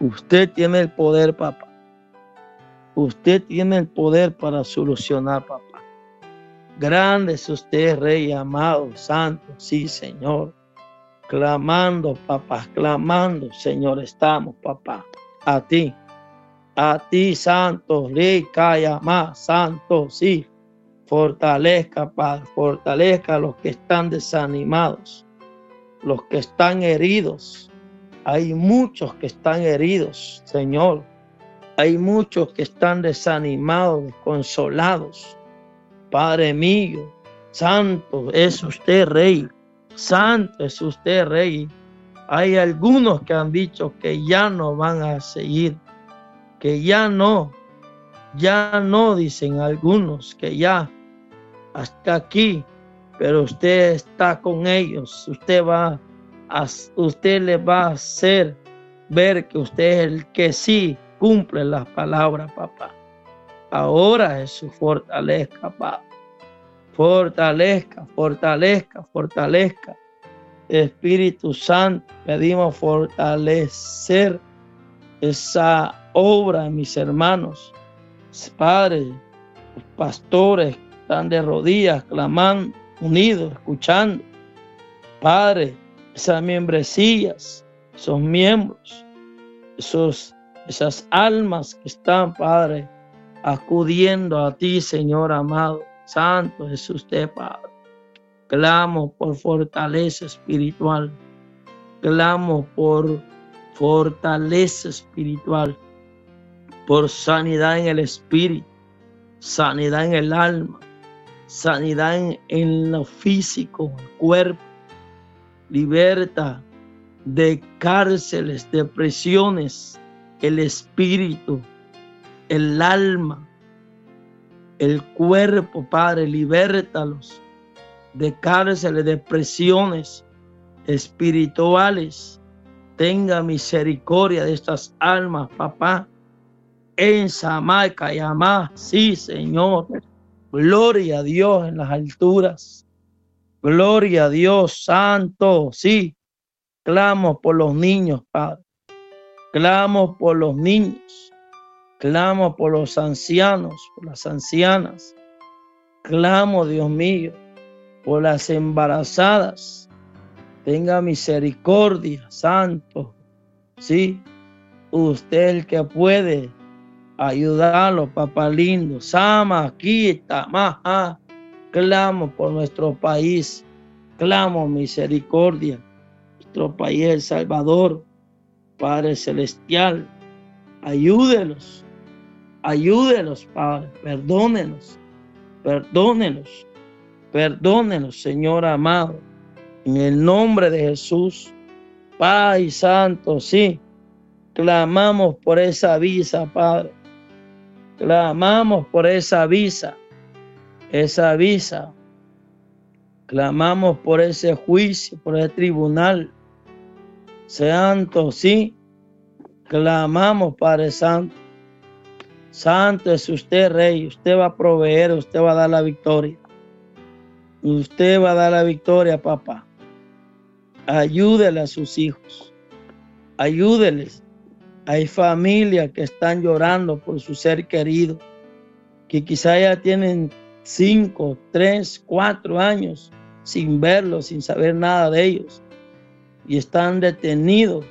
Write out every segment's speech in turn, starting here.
Usted tiene el poder, papá. Usted tiene el poder para solucionar, papá. Grande es usted, Rey amado, santo, sí, Señor. Clamando, papá, clamando, Señor, estamos, papá. A ti, santo, Rey, calla más, santo, sí. Fortalezca, Padre, fortalezca a los que están desanimados, los que están heridos. Hay muchos que están heridos, Señor. Hay muchos que están desanimados, desconsolados. Padre mío, santo es usted, Rey. Santo es usted, Rey. Hay algunos que han dicho que ya no van a seguir, que ya no, dicen algunos, que ya hasta aquí, pero usted está con ellos. Usted les va a hacer ver que usted es el que sí cumple las palabras, papá. Ahora Jesús, fortalezca, papá. Fortalezca, fortalezca, fortalezca. Espíritu Santo, pedimos fortalecer esa obra en mis hermanos. Padre, los pastores están de rodillas, clamando, unidos, escuchando. Padre, esas membresías, esos miembros, esas almas que están, Padre, acudiendo a ti, Señor amado. Santo es usted, Padre. Clamo por fortaleza espiritual. Clamo por fortaleza espiritual. Por sanidad en el espíritu. Sanidad en el alma. Sanidad en lo físico, el cuerpo. Libertad de cárceles, de prisiones. El espíritu, el alma, el cuerpo, Padre, libértalos de cárceles, de prisiones espirituales. Tenga misericordia de estas almas, papá. En Samaica y Amá, sí, Señor. Gloria a Dios en las alturas. Gloria a Dios, santo, sí. Clamo por los niños, Padre. Clamo por los niños. Clamo por los ancianos, por las ancianas. Clamo, Dios mío, por las embarazadas. Tenga misericordia, santo. Sí, usted el que puede ayudarlo, papá lindo. Sama, quita, maja. Clamo por nuestro país. Clamo misericordia. Nuestro país, El Salvador. Padre celestial, ayúdelos. Ayúdelos, Padre. Perdónenos. Perdónenos. Perdónenos, Señor amado. En el nombre de Jesús, Padre Santo, sí. Clamamos por esa visa, Padre. Clamamos por esa visa. Esa visa. Clamamos por ese juicio, por ese tribunal. Santo, sí. Clamamos, Padre Santo. Santo es usted, Rey. Usted va a proveer, usted va a dar la victoria. Usted va a dar la victoria, papá. Ayúdele a sus hijos. Ayúdeles. Hay familias que están llorando por su ser querido, que quizá ya tienen 5, 3, 4 años sin verlos, sin saber nada de ellos. Y están detenidos.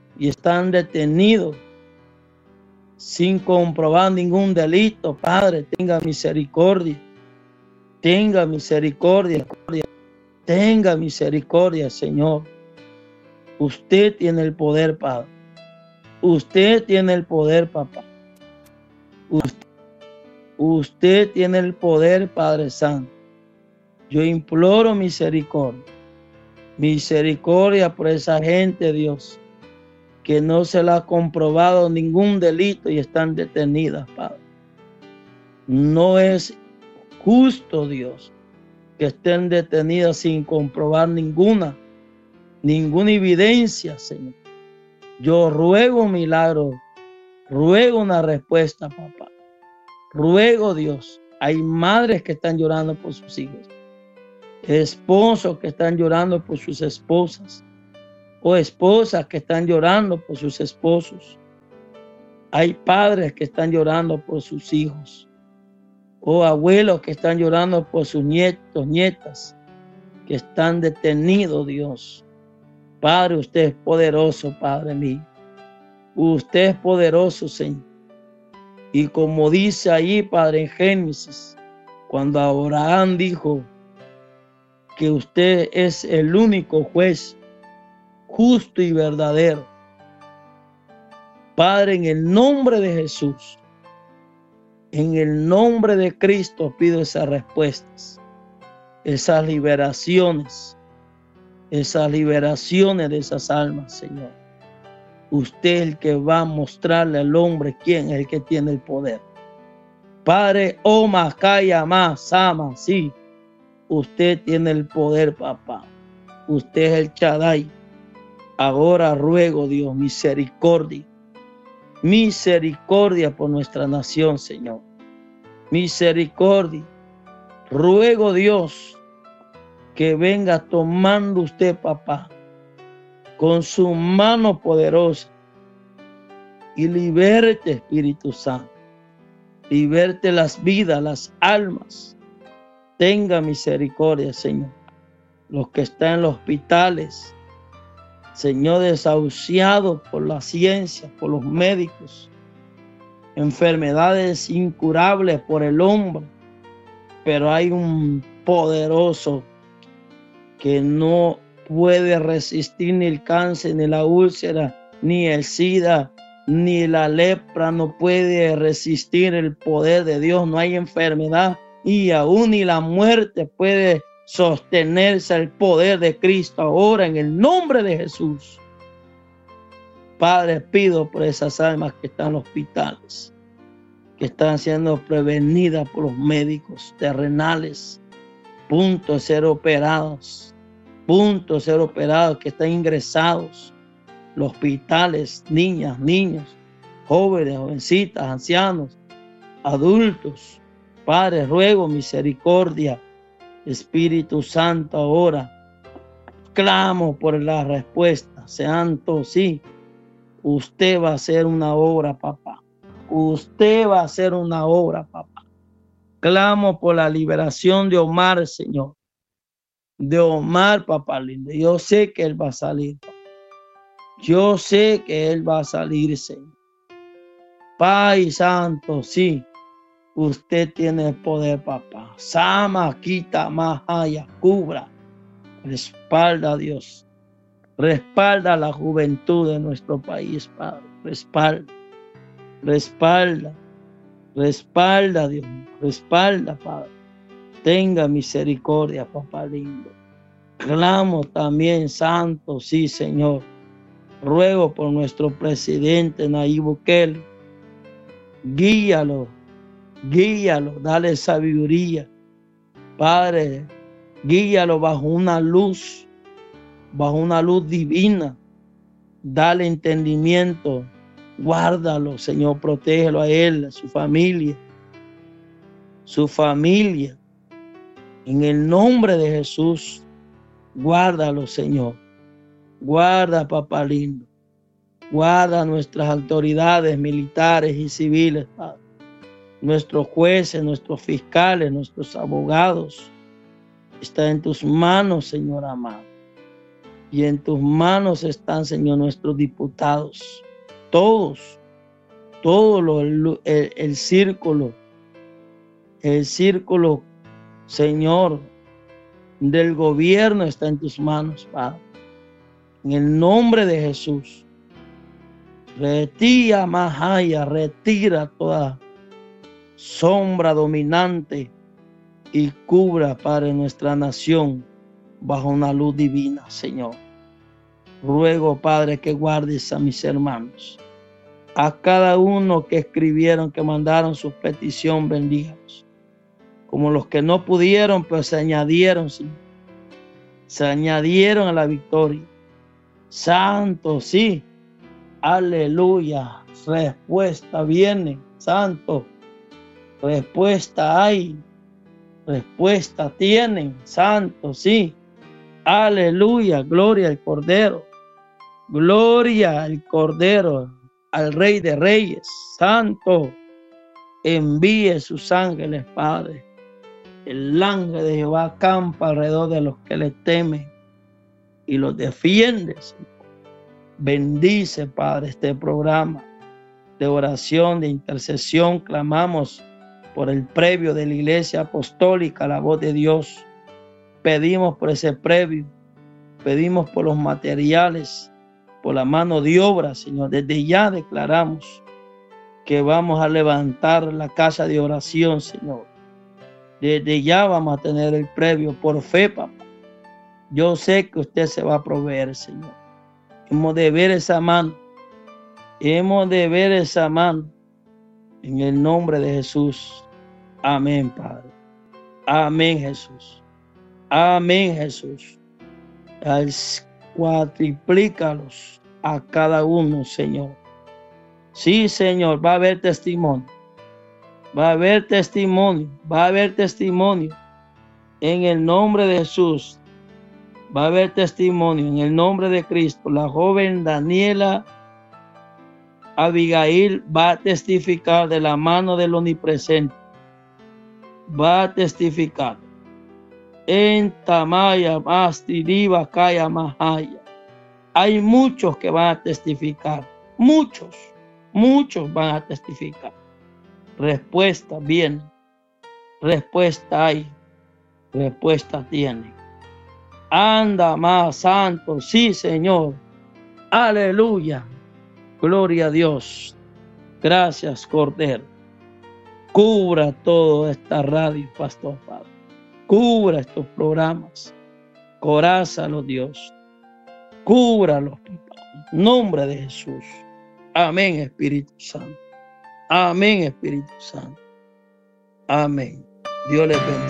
Sin comprobar ningún delito. Padre, tenga misericordia. Tenga misericordia. Tenga misericordia, Señor. Usted tiene el poder, Padre. Usted tiene el poder, papá. Usted tiene el poder, Padre Santo. Yo imploro misericordia. Misericordia por esa gente, Dios, que no se le ha comprobado ningún delito y están detenidas, Padre. No es justo, Dios, que estén detenidas sin comprobar ninguna evidencia, Señor. Yo ruego un milagro, ruego una respuesta, papá. Ruego, Dios. Hay madres que están llorando por sus hijos, esposos que están llorando por sus esposas, o esposas que están llorando por sus esposos. Hay padres que están llorando por sus hijos, o abuelos que están llorando por sus nietos, nietas, que están detenidos, Dios. Padre, usted es poderoso, Padre mío. Usted es poderoso, Señor. Y como dice ahí, Padre, en Génesis, cuando Abraham dijo que usted es el único juez justo y verdadero. Padre, en el nombre de Jesús, en el nombre de Cristo pido esas respuestas, esas liberaciones de esas almas, Señor. Usted es el que va a mostrarle al hombre quién es el que tiene el poder. Padre, Oma, Kaya, Ma, Sama, sí. Usted tiene el poder, papá. Usted es el Shaddai. Ahora ruego, Dios, misericordia. Misericordia por nuestra nación, Señor. Misericordia. Ruego, Dios, que venga tomando usted, papá, con su mano poderosa y liberte, Espíritu Santo. Liberte las vidas, las almas. Tenga misericordia, Señor. Los que están en los hospitales, Señor, desahuciados por la ciencia, por los médicos, enfermedades incurables por el hombre, pero hay un poderoso que no puede resistir ni el cáncer, ni la úlcera, ni el SIDA, ni la lepra, no puede resistir el poder de Dios. No hay enfermedad y aún ni la muerte puede sostenerse al poder de Cristo. Ahora, en el nombre de Jesús, Padre, pido por esas almas que están en los hospitales, que están siendo prevenidas por los médicos terrenales, punto de ser operados, que están ingresados, los hospitales, niñas, niños, jóvenes, jovencitas, ancianos, adultos. Padre, ruego misericordia. Espíritu Santo, ahora clamo por la respuesta. Santo, sí, usted va a hacer una obra, papá. Usted va a hacer una obra, papá. Clamo por la liberación de Omar, Señor. De Omar, papá lindo. Yo sé que él va a salir, papá. Yo sé que él va a salir, Señor. Padre Santo, sí. Usted tiene el poder, papá. Sama, quita, mahaya, cubra. Respalda a Dios. Respalda a la juventud de nuestro país, Padre. Respalda. Respalda. Respalda, Dios. Respalda, Padre. Tenga misericordia, papá lindo. Clamo también, Santo, sí, Señor. Ruego por nuestro presidente Nayib Bukele. Guíalo. Guíalo, dale sabiduría. Padre, guíalo bajo una luz divina. Dale entendimiento. Guárdalo, Señor, protégelo a él, a su familia. Su familia. En el nombre de Jesús, guárdalo, Señor. Guarda, papá lindo. Guarda nuestras autoridades militares y civiles, Padre. Nuestros jueces, nuestros fiscales, nuestros abogados. Está en tus manos, Señor amado. Y en tus manos están, Señor, nuestros diputados. Todos. El círculo, Señor, del gobierno está en tus manos, Padre. En el nombre de Jesús. Retira, Mahaya, retira toda sombra dominante y cubra, Padre, nuestra nación bajo una luz divina, Señor. Ruego, Padre, que guardes a mis hermanos, a cada uno que escribieron, que mandaron su petición, bendígalos. Como los que no pudieron, pues se añadieron, Señor. Se añadieron a la victoria. Santo, sí. Aleluya. Respuesta viene, Santo. Respuesta hay. Respuesta tienen, Santo, sí. Aleluya. Gloria al Cordero. Gloria al Cordero. al Rey de Reyes. Santo, envíe sus ángeles, Padre. El ángel de Jehová acampa alrededor de los que le temen y los defiende, Señor. Bendice, Padre, este programa de oración, de intercesión. Clamamos por el previo de la Iglesia Apostólica, la voz de Dios. Pedimos por ese previo, pedimos por los materiales, por la mano de obra, Señor. Desde ya declaramos que vamos a levantar la casa de oración, Señor. Desde ya vamos a tener el previo por fe, papá. Yo sé que usted se va a proveer, Señor. Hemos de ver esa mano. Hemos de ver esa mano. En el nombre de Jesús. Amén, Padre. Amén, Jesús. Amén, Jesús. Cuadriplícalos a cada uno, Señor. Sí, Señor, va a haber testimonio. Va a haber testimonio. Va a haber testimonio. En el nombre de Jesús. Va a haber testimonio. En el nombre de Cristo. La joven Daniela Abigail va a testificar de la mano del Omnipresente. Va a testificar. En Tamaya, Mastiriba, Kaya, Mahaya. Hay muchos que van a testificar. Muchos van a testificar. Respuesta viene. Respuesta hay. Respuesta tiene. Anda más, santo. Sí, Señor. Aleluya. Gloria a Dios. Gracias, Cordero. Cubra toda esta radio, Pastor Padre. Cubra estos programas. Corázalo, Dios. Cúbralos, papá. En nombre de Jesús. Amén, Espíritu Santo. Amén, Espíritu Santo. Amén. Dios les bendiga.